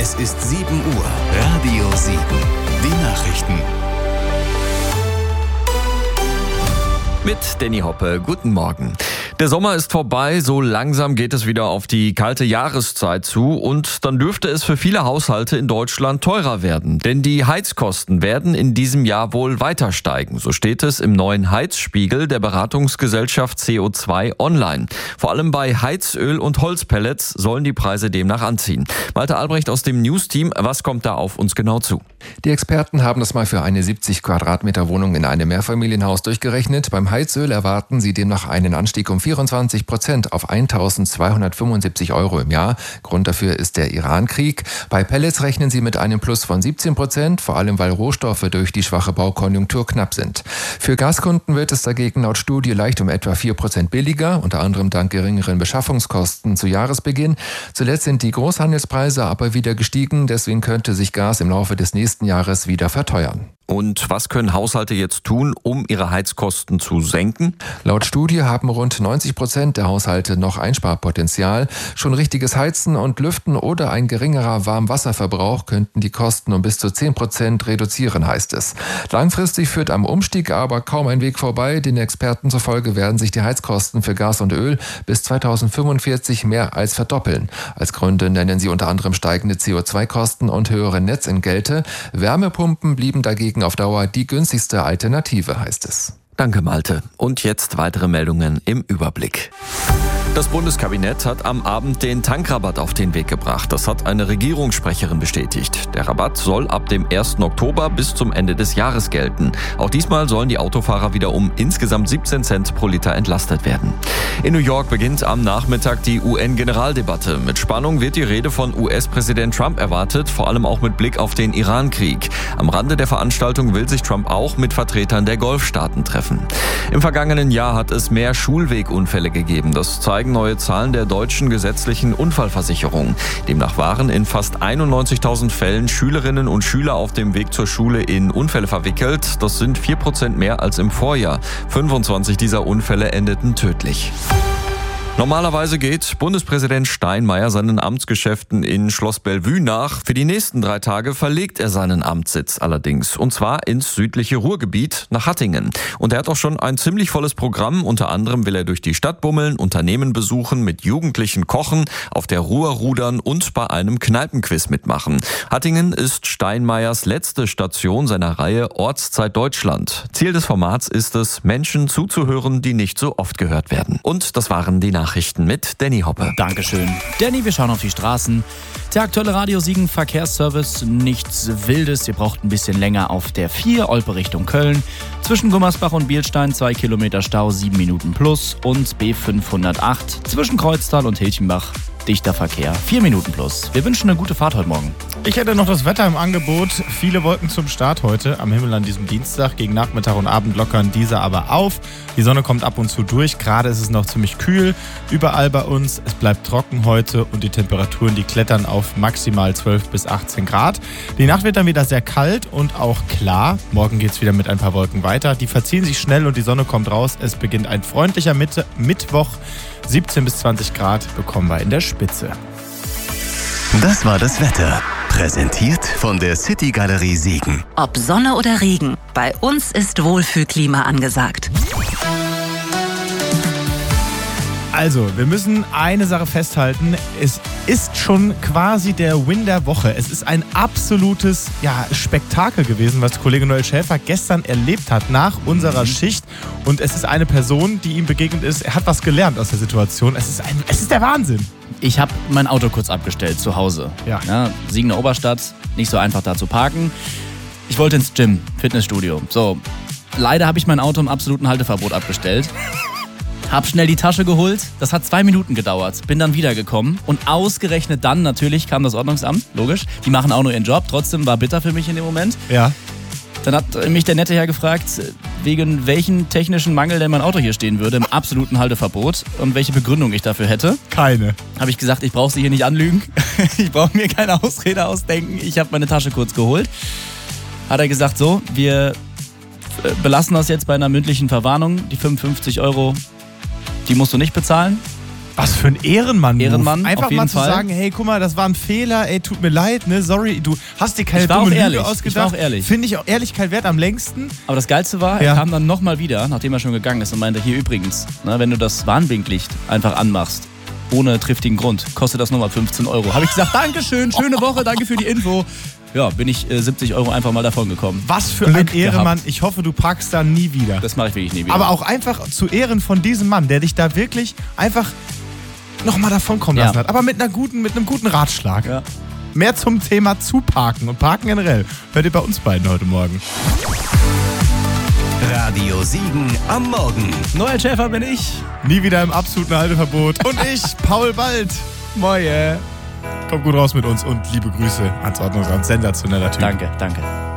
Es ist 7 Uhr. Radio 7. Die Nachrichten. Mit Danny Hoppe, guten Morgen. Der Sommer ist vorbei, so langsam geht es wieder auf die kalte Jahreszeit zu und dann dürfte es für viele Haushalte in Deutschland teurer werden. Denn die Heizkosten werden in diesem Jahr wohl weiter steigen. So steht es im neuen Heizspiegel der Beratungsgesellschaft CO2 Online. Vor allem bei Heizöl und Holzpellets sollen die Preise demnach anziehen. Malte Albrecht aus dem News-Team, was kommt da auf uns genau zu? Die Experten haben das mal für eine 70 Quadratmeter Wohnung in einem Mehrfamilienhaus durchgerechnet. Beim Heizöl erwarten sie demnach einen Anstieg um 24% auf 1.275 € im Jahr. Grund dafür ist der Iran-Krieg. Bei Pellets rechnen sie mit einem Plus von 17%, vor allem weil Rohstoffe durch die schwache Baukonjunktur knapp sind. Für Gaskunden wird es dagegen laut Studie leicht um etwa 4% billiger, unter anderem dank geringeren Beschaffungskosten zu Jahresbeginn. Zuletzt sind die Großhandelspreise aber wieder gestiegen, deswegen könnte sich Gas im Laufe des nächsten Jahres wieder verteuern. Und was können Haushalte jetzt tun, um ihre Heizkosten zu senken? Laut Studie haben rund 90% der Haushalte noch Einsparpotenzial. Schon richtiges Heizen und Lüften oder ein geringerer Warmwasserverbrauch könnten die Kosten um bis zu 10% reduzieren, heißt es. Langfristig führt am Umstieg aber kaum ein Weg vorbei. Den Experten zufolge werden sich die Heizkosten für Gas und Öl bis 2045 mehr als verdoppeln. Als Gründe nennen sie unter anderem steigende CO2-Kosten und höhere Netzentgelte. Wärmepumpen blieben dagegen auf Dauer die günstigste Alternative, heißt es. Danke, Malte. Und jetzt weitere Meldungen im Überblick. Das Bundeskabinett hat am Abend den Tankrabatt auf den Weg gebracht. Das hat eine Regierungssprecherin bestätigt. Der Rabatt soll ab dem 1. Oktober bis zum Ende des Jahres gelten. Auch diesmal sollen die Autofahrer wieder um insgesamt 17 Cent pro Liter entlastet werden. In New York beginnt am Nachmittag die UN-Generaldebatte. Mit Spannung wird die Rede von US-Präsident Trump erwartet, vor allem auch mit Blick auf den Iran-Krieg. Am Rande der Veranstaltung will sich Trump auch mit Vertretern der Golfstaaten treffen. Im vergangenen Jahr hat es mehr Schulwegunfälle gegeben. Das zeigen neue Zahlen der deutschen gesetzlichen Unfallversicherung. Demnach waren in fast 91.000 Fällen Schülerinnen und Schüler auf dem Weg zur Schule in Unfälle verwickelt. Das sind 4% mehr als im Vorjahr. 25 dieser Unfälle endeten tödlich. Normalerweise geht Bundespräsident Steinmeier seinen Amtsgeschäften in Schloss Bellevue nach. Für die nächsten 3 Tage verlegt er seinen Amtssitz allerdings. Und zwar ins südliche Ruhrgebiet nach Hattingen. Und er hat auch schon ein ziemlich volles Programm. Unter anderem will er durch die Stadt bummeln, Unternehmen besuchen, mit Jugendlichen kochen, auf der Ruhr rudern und bei einem Kneipenquiz mitmachen. Hattingen ist Steinmeiers letzte Station seiner Reihe Ortszeit Deutschland. Ziel des Formats ist es, Menschen zuzuhören, die nicht so oft gehört werden. Und das waren die Nachrichten mit Danny Hoppe. Dankeschön. Danny, wir schauen auf die Straßen. Der aktuelle Radio Siegen Verkehrsservice, nichts Wildes. Ihr braucht ein bisschen länger auf der 4, Olpe Richtung Köln. Zwischen Gummersbach und Bielstein 2 Kilometer Stau, 7 Minuten plus. Und B508 zwischen Kreuztal und Hilchenbach. Dichter Verkehr, 4 Minuten plus. Wir wünschen eine gute Fahrt heute Morgen. Ich hätte noch das Wetter im Angebot. Viele Wolken zum Start heute am Himmel an diesem Dienstag. Gegen Nachmittag und Abend lockern diese aber auf. Die Sonne kommt ab und zu durch. Gerade ist es noch ziemlich kühl überall bei uns. Es bleibt trocken heute und die Temperaturen, die klettern auf maximal 12 bis 18 Grad. Die Nacht wird dann wieder sehr kalt und auch klar. Morgen geht es wieder mit ein paar Wolken weiter. Die verziehen sich schnell und die Sonne kommt raus. Es beginnt ein freundlicher Mittwoch. 17 bis 20 Grad bekommen wir in der Spitze. Das war das Wetter. Präsentiert von der City Galerie Siegen. Ob Sonne oder Regen, bei uns ist Wohlfühlklima angesagt. Also, wir müssen eine Sache festhalten. Es ist schon quasi der Win der Woche. Es ist ein absolutes Spektakel gewesen, was Kollege Noel Schäfer gestern erlebt hat nach unserer Schicht. Und es ist eine Person, die ihm begegnet ist. Er hat was gelernt aus der Situation. Es ist der Wahnsinn. Ich habe mein Auto kurz abgestellt zu Hause. Ja, Siegener Oberstadt, nicht so einfach da zu parken. Ich wollte ins Gym, Fitnessstudio. So, leider habe ich mein Auto im absoluten Halteverbot abgestellt. Hab schnell die Tasche geholt, das hat 2 Minuten gedauert, bin dann wiedergekommen und ausgerechnet dann natürlich kam das Ordnungsamt, logisch, die machen auch nur ihren Job, trotzdem war bitter für mich in dem Moment. Ja. Dann hat mich der nette Herr gefragt, wegen welchen technischen Mangel denn mein Auto hier stehen würde im absoluten Halteverbot und welche Begründung ich dafür hätte. Keine. Habe ich gesagt, ich brauche Sie hier nicht anlügen, ich brauche mir keine Ausrede ausdenken, ich habe meine Tasche kurz geholt. Hat er gesagt, so, wir belassen das jetzt bei einer mündlichen Verwarnung, die 55 €, die musst du nicht bezahlen. Was für ein Ehrenmann. Ehrenmann, einfach auf jeden mal zu Fall. sagen, hey, guck mal, das war ein Fehler, ey, tut mir leid, ne, sorry, du hast dir keine Ich war dumme auch Lüge ehrlich. ausgedacht. Ich war auch ehrlich. Finde ich auch Ehrlichkeit wert am längsten. Aber das Geilste war, er kam dann nochmal wieder, nachdem er schon gegangen ist und meinte, hier übrigens, wenn du das Warnblinklicht einfach anmachst, ohne triftigen Grund, kostet das nochmal 15 Euro. Habe ich gesagt, Dankeschön, schöne Woche, danke für die Info. Ja, bin ich 70 Euro einfach mal davon gekommen. Was für Glück ein Ehrenmann. gehabt. Ich hoffe, du parkst da nie wieder. Das mache ich wirklich nie wieder. Aber auch einfach zu Ehren von diesem Mann, der dich da wirklich einfach nochmal davonkommen lassen hat. Aber mit einem guten Ratschlag. Ja. Mehr zum Thema Zuparken und Parken generell hört ihr bei uns beiden heute Morgen. Radio Siegen am Morgen. Noel Schäfer bin ich. Nie wieder im absoluten Halteverbot. Und ich, Paul Bald. Moje. Kommt gut raus mit uns und liebe Grüße ans Ordnungsamt. Sensationeller Typ. Danke.